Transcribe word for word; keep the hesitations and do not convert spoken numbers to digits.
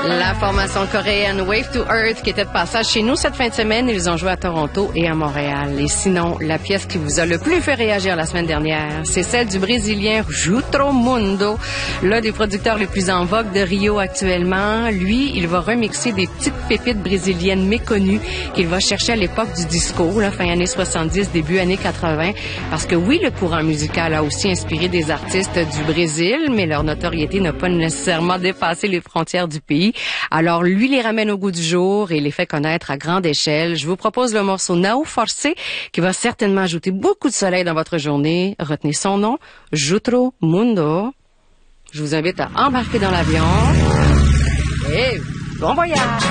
La formation coréenne Wave to Earth qui était de passage chez nous cette fin de semaine, ils ont joué à Toronto et à Montréal. Et sinon, la pièce qui vous a le plus fait réagir la semaine dernière, c'est celle du Brésilien Jutro Mundo, l'un des producteurs les plus en vogue de Rio actuellement. Lui, il va remixer des petites pépites brésiliennes méconnues qu'il va chercher à l'époque du disco, là, fin années soixante-dix, début années quatre-vingts. Parce que oui, le courant musical a aussi inspiré des artistes du Brésil, mais leur notoriété n'a pas nécessairement dépassé les frontières du pays. Alors, lui les ramène au goût du jour et les fait connaître à grande échelle. Je vous propose le morceau Nao Forcé qui va certainement ajouter beaucoup de soleil dans votre journée. Retenez son nom, Jutro Mundo. Je vous invite à embarquer dans l'avion et bon voyage!